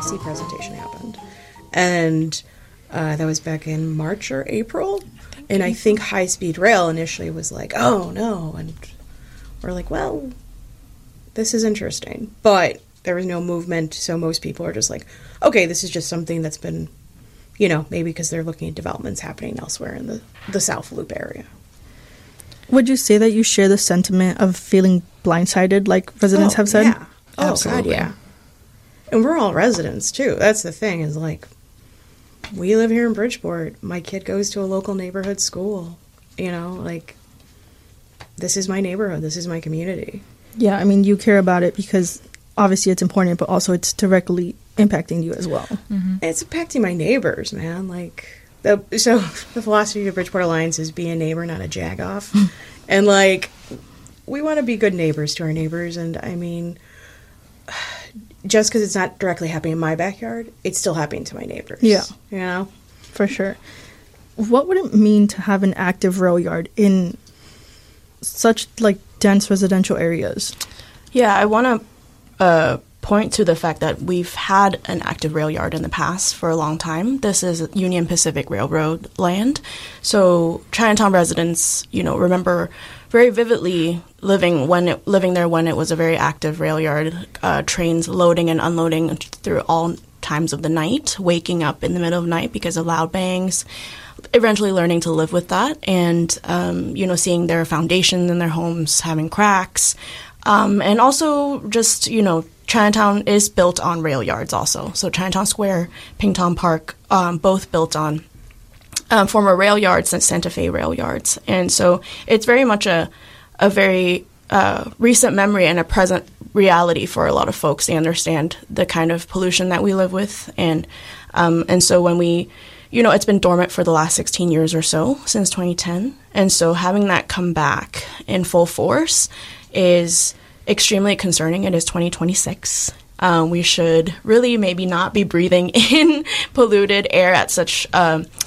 IBC presentation happened. And that was back in March or April. And I think High Speed Rail initially was like, oh, no. And we're like, well, this is interesting. But there was no movement, so most people are just like, okay, this is just something that's been, maybe because they're looking at developments happening elsewhere in the South Loop area. Would you say that you share the sentiment of feeling blindsided, like residents have said? Yeah. Oh, Absolutely. God, yeah. And we're all residents, too. That's the thing, is like, we live here in Bridgeport. My kid goes to a local neighborhood school. This is my neighborhood. This is my community. Yeah, I mean, you care about it because obviously it's important, but also it's directly impacting you as well. Mm-hmm. It's impacting my neighbors, man. So the philosophy of the Bridgeport Alliance is be a neighbor, not a jagoff. And, we want to be good neighbors to our neighbors. And, I mean, just because it's not directly happening in my backyard, it's still happening to my neighbors. Yeah. For sure. What would it mean to have an active rail yard in such, dense residential areas? Yeah, I want to point to the fact that we've had an active rail yard in the past for a long time. This is Union Pacific Railroad land. So Chinatown residents, remember very vividly living there when it was a very active rail yard, trains loading and unloading through all times of the night, waking up in the middle of the night because of loud bangs, eventually learning to live with that and, seeing their foundations in their homes having cracks. And also just, Chinatown is built on rail yards also. So Chinatown Square, Pington Park, both built on former rail yards and Santa Fe rail yards. And so it's very much a very recent memory and a present reality for a lot of folks. They understand the kind of pollution that we live with. And so when we, it's been dormant for the last 16 years or so, since 2010. And so having that come back in full force is extremely concerning. It is 2026. We should really maybe not be breathing in polluted air at such